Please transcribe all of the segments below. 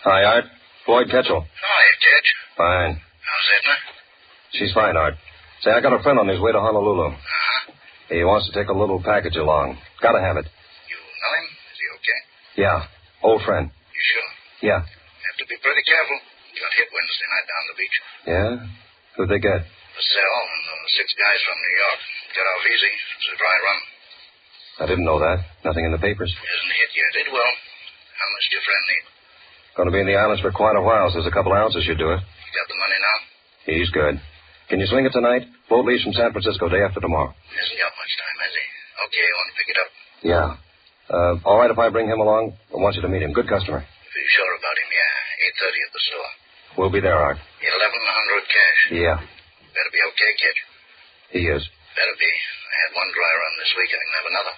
Hi, Art. Floyd Ketchel. Hi, Ketch. Fine. How's Edna? She's fine, Art. Say, I got a friend on his way to Honolulu. Uh-huh. He wants to take a little package along. Gotta have it. You know him? Is he okay? Yeah. Old friend. You sure? Yeah. Have to be pretty careful. Got hit Wednesday night down the beach. Yeah? Who'd they get? Purcell and 6 guys from New York. Got off easy. It's a dry run. I didn't know that. Nothing in the papers. Isn't hit yet. It will. How much do your friend need? Going to be in the islands for quite a while, so there's a couple ounces should do it. You got the money now? He's good. Can you swing it tonight? Boat leaves from San Francisco day after tomorrow. Hasn't got much time, has he? Okay, I want to pick it up. Yeah. All right if I bring him along? I want you to meet him. Good customer. If you're sure about him, yeah. 8:30 at the store. We'll be there, Art. 1,100 cash. Yeah. Better be okay, Ketch. He is. Better be. I had one dry run this week. I can have another.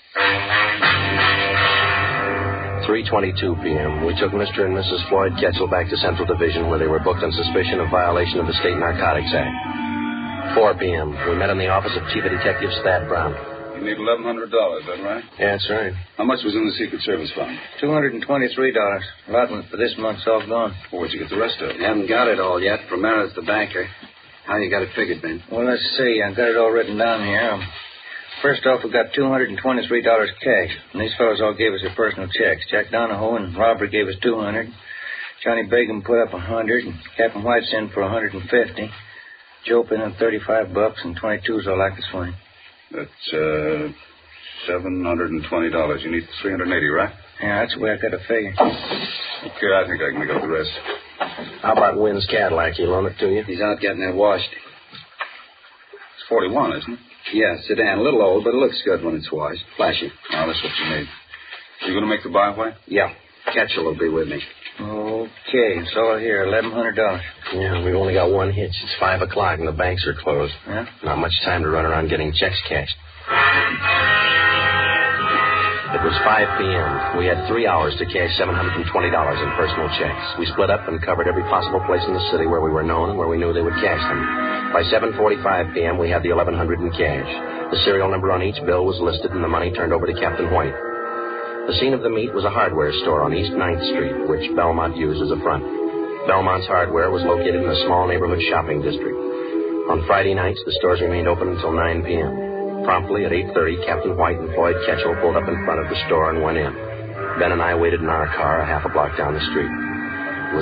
3:22 p.m. We took Mr. and Mrs. Floyd Ketchel back to Central Division, where they were booked on suspicion of violation of the State Narcotics Act. 4 p.m. We met in the office of Chief Detective Thad Brown. You need $1,100, is that right? Yeah, that's right. How much was in the Secret Service fund? $223. Allotment for this month's all gone. Well, where'd you get the rest of it? You haven't got it all yet. Primera's the banker. How you got it figured, Ben? Well, let's see. I got it all written down here. First off, we got $223 cash. And these fellows all gave us their personal checks. Jack Donahoe and Robert gave us $200. Johnny Begum put up $100. And Captain White's in for $150. Joe put in $35, and 22's all I could swing. That's $720. You need $380, right? Yeah, that's the way I got to figure. Okay, I think I can make up the rest. How about Wynn's Cadillac? You loan it to you? He's out getting it washed. It's 41, isn't it? Yeah, sedan. A little old, but it looks good when it's washed. Flashy. Oh, that's what you need. You going to make the byway? Yeah. Ketchel will be with me. Okay, it's all here, $1,100. Yeah, we've only got one hitch. It's 5 o'clock and the banks are closed. Yeah? Not much time to run around getting checks cashed. It was 5 p.m. We had 3 hours to cash $720 in personal checks. We split up and covered every possible place in the city where we were known and where we knew they would cash them. By 7:45 p.m., we had the $1,100 in cash. The serial number on each bill was listed and the money turned over to Captain White. The scene of the meet was a hardware store on East 9th Street, which Belmont used as a front. Belmont's hardware was located in a small neighborhood shopping district. On Friday nights, the stores remained open until 9 p.m. Promptly at 8:30, Captain White and Floyd Ketchel pulled up in front of the store and went in. Ben and I waited in our car a half a block down the street.